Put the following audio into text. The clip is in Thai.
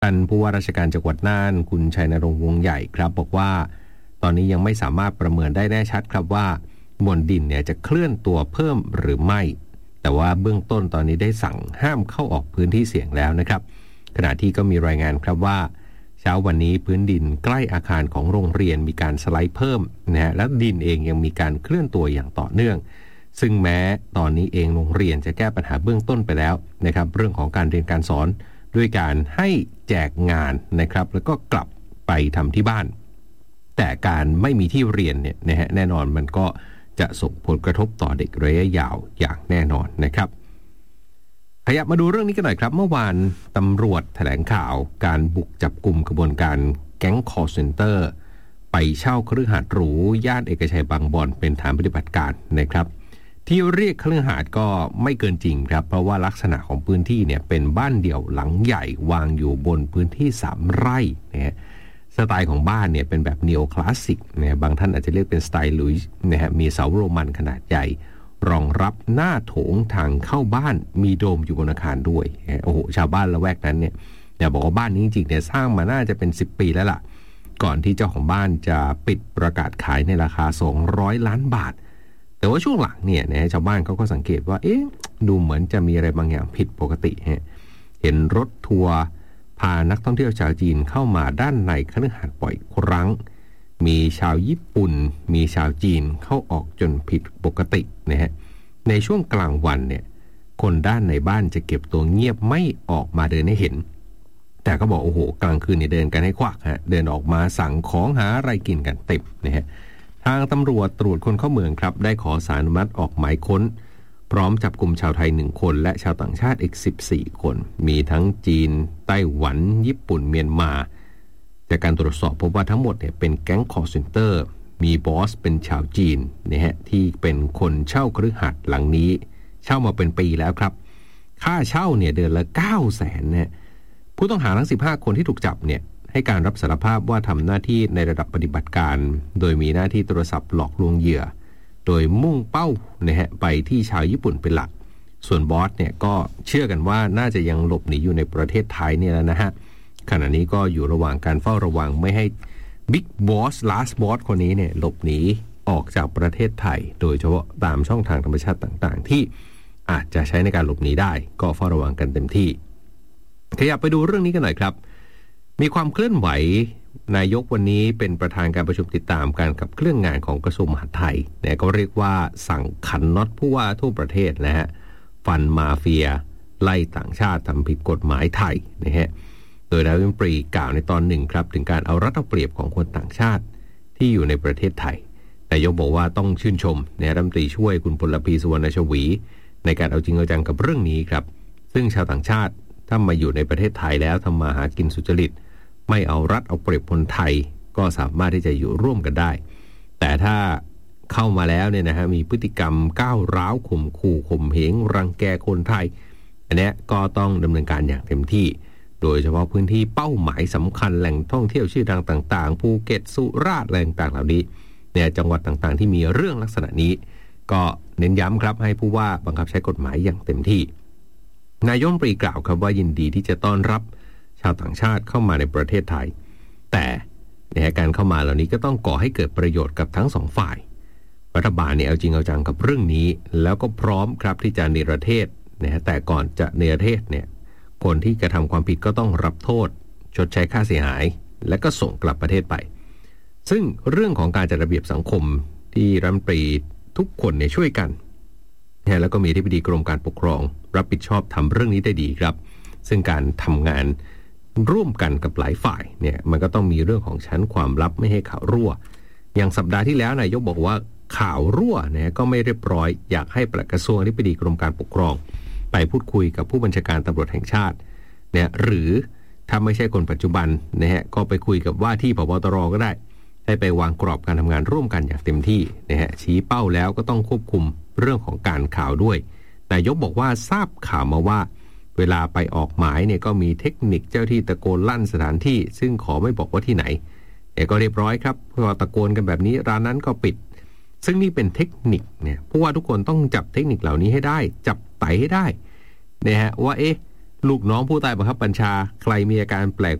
ท่านผู้ว่าราชการจังหวัดน่านคุณชัยนรงค์วงศ์ใหญ่ครับบอกว่าตอนนี้ยังไม่สามารถประเมินได้แน่ชัดครับว่ามวลดินเนี่ยจะเคลื่อนตัวเพิ่มหรือไม่แต่ว่าเบื้องต้นตอนนี้ได้สั่งห้ามเข้าออกพื้นที่เสี่ยงแล้วนะครับขณะที่ก็มีรายงานครับว่าเช้าวันนี้พื้นดินใกล้อาคารของโรงเรียนมีการสไลด์เพิ่มนะฮะและดินเองยังมีการเคลื่อนตัวอย่างต่อเนื่องซึ่งแม้ตอนนี้เองโรงเรียนจะแก้ปัญหาเบื้องต้นไปแล้วนะครับเรื่องของการเรียนการสอนด้วยการให้แจกงานนะครับแล้วก็กลับไปทำที่บ้านแต่การไม่มีที่เรียนเนี่ยนะฮะแน่นอนมันก็จะส่งผลกระทบต่อเด็กระยะยาวอย่างแน่นอนนะครับขยับมาดูเรื่องนี้กันหน่อยครับเมื่อวานตำรวจแถลงข่าวการบุกจับกลุ่มกระบวนการแก๊งคอลเซ็นเตอร์ไปเช่าคฤหาสน์หรูย่านเอกชัยบางบอนเป็นฐานปฏิบัติการนะครับที่เรียกคฤหาสน์ก็ไม่เกินจริงครับเพราะว่าลักษณะของพื้นที่เนี่ยเป็นบ้านเดี่ยวหลังใหญ่วางอยู่บนพื้นที่3 ไร่นะฮะสไตล์ของบ้านเนี่ยเป็นแบบนีโอคลาสสิกนะบางท่านอาจจะเรียกเป็นสไตล์ลุยส์นะฮะมีเสาโรมันขนาดใหญ่รองรับหน้าโถงทางเข้าบ้านมีโดมอยู่บนอาคารด้วยโอ้โหชาวบ้านละแวกนั้นเนี่ยบอกว่าบ้านนี้จริงๆเนี่ยสร้างมาน่าจะเป็น10 ปีแล้วล่ะก่อนที่เจ้าของบ้านจะปิดประกาศขายในราคา200 ล้านบาทแต่ว่าช่วงหลังเนี่ยนะชาวบ้านเขาก็สังเกตว่าดูเหมือนจะมีอะไรบางอย่างผิดปกติเห็นรถทัวร์พานักท่องเที่ยวชาวจีนเข้ามาด้านในคฤหาสน์บ่อยครั้งมีชาวญี่ปุ่นมีชาวจีนเข้าออกจนผิดปกตินะฮะในช่วงกลางวันเนี่ยคนด้านในบ้านจะเก็บตัวเงียบไม่ออกมาเดินให้เห็นแต่ก็บอกโอ้โหกลางคืนเนี่ยเดินกันให้ควักเดินออกมาสั่งของหาอะไรกินกันเต็มนะฮะทางตำรวจตรวจคนเข้าเมืองครับได้ขอสารอนุมัติออกหมายค้นพร้อมจับกลุ่มชาวไทย1 คนและชาวต่างชาติอีก14 คนมีทั้งจีนไต้หวันญี่ปุ่นเมียนมาจากการตรวจสอบพบว่าทั้งหมดเนี่ยเป็นแก๊งคอลเซ็นเตอร์มีบอสเป็นชาวจีนนะฮะที่เป็นคนเช่าคฤหาสน์หลังนี้เช่ามาเป็นปีแล้วครับค่าเช่าเนี่ยเดือนละ 900,000 นะผู้ต้องหาทั้ง15 คนที่ถูกจับเนี่ยให้การรับสารภาพว่าทำหน้าที่ในระดับปฏิบัติการโดยมีหน้าที่โทรศัพท์หลอกลวงเหยื่อโดยมุ่งเป้านะฮะไปที่ชาวญี่ปุ่นเป็นหลักส่วนบอสเนี่ยก็เชื่อกันว่าน่าจะยังหลบหนีอยู่ในประเทศไทยเนี่ยแล้วนะฮะขณะนี้ก็อยู่ระหว่างการเฝ้าระวังไม่ให้บิ๊กบอสลาสบอสคนนี้เนี่ยหลบหนีออกจากประเทศไทยโดยเฉพาะตามช่องทางธรรมชาติต่างๆที่อาจจะใช้ในการหลบหนีได้ก็เฝ้าระวังกันเต็มที่ขยับไปดูเรื่องนี้กันหน่อยครับมีความเคลื่อนไหวนายกวันนี้เป็นประธานการประชุมติดตามการขับเคลื่อนงานของกระทรวงมหาดไทยเนี่ยก็เรียกว่าสั่งขันน็อตผู้ว่าทั่วประเทศนะฮะฟันมาเฟียไล่ต่างชาติทำผิดกฎหมายไทยนะฮะโดยนายกรัฐมนตรีกล่าวในตอนหนึ่งครับถึงการเอารัดเอาเปรียบของคนต่างชาติที่อยู่ในประเทศไทยนายกบอกว่าต้องชื่นชมนายรัฐมนตรีช่วยคุณพลพีสุวรรณชวีในการเอาจริงเอาจังกับเรื่องนี้ครับซึ่งชาวต่างชาติถ้ามาอยู่ในประเทศไทยแล้วทำมาหากินสุจริตไม่เอารัดเอาเปรียบคนไทยก็สามารถที่จะอยู่ร่วมกันได้แต่ถ้าเข้ามาแล้วเนี่ยนะฮะมีพฤติกรรมก้าวร้าวข่มขู่ข่มเหงรังแกคนไทยอันนี้ก็ต้องดำเนินการอย่างเต็มที่โดยเฉพาะพื้นที่เป้าหมายสำคัญแหล่งท่องเที่ยวชื่อดังต่างๆภูเก็ตสุราษฎร์แหล่งต่างๆเหล่านี้เนี่ยจังหวัดต่างๆที่มีเรื่องลักษณะนี้ก็เน้นย้ำครับให้ผู้ว่าบังคับใช้กฎหมายอย่างเต็มที่นายกรัฐมนตรีกล่าวครับว่ายินดีที่จะต้อนรับชาวต่างชาติเข้ามาในประเทศไทยแต่การเข้ามาเหล่านี้ก็ต้องก่อให้เกิดประโยชน์กับทั้ง2 ฝ่ายรัฐบาลเนี่ยเอาจริงเอาจังกับเรื่องนี้แล้วก็พร้อมครับที่จะเนรเทศแต่ก่อนจะเนรเทศเนี่ยคนที่กระทำความผิดก็ต้องรับโทษชดใช้ค่าเสียหายและก็ส่งกลับประเทศไปซึ่งเรื่องของการจัดระเบียบสังคมที่รัฐมนตรีทุกคนเนี่ยช่วยกันแล้วก็มีอธิบดีกรมการปกครองรับผิดชอบทำเรื่องนี้ได้ดีครับซึ่งการทำงานร่วมกันกับหลายฝ่ายเนี่ยมันก็ต้องมีเรื่องของชั้นความลับไม่ให้ข่าวรั่วอย่างสัปดาห์ที่แล้วนายกบอกว่าข่าวรั่วเนี่ยก็ไม่เรียบร้อยอยากให้ปลัดกระทรวงอธิบดีกรมการปกครองไปพูดคุยกับผู้บัญชาการตำรวจแห่งชาติเนี่ยหรือถ้าไม่ใช่คนปัจจุบันนะฮะก็ไปคุยกับว่าที่ผบ.ตร.ก็ได้ให้ไปวางกรอบการทำงานร่วมกันอย่างเต็มที่นะฮะชี้เป้าแล้วก็ต้องควบคุมเรื่องของการข่าวด้วยนายกบอกว่าทราบข่าวมาว่าเวลาไปออกหมายเนี่ยก็มีเทคนิคเจ้าที่ตะโกนลั่นสถานที่ซึ่งขอไม่บอกว่าที่ไหนแต่ก็เรียบร้อยครับพอตะโกนกันแบบนี้ร้านนั้นก็ปิดซึ่งนี่เป็นเทคนิคเนี่ยเพราะว่าทุกคนต้องจับเทคนิคเหล่านี้ให้ได้จับไต่ให้ได้นะฮะว่าลูกน้องผู้ใต้บังคับบัญชาใครมีอาการแปลก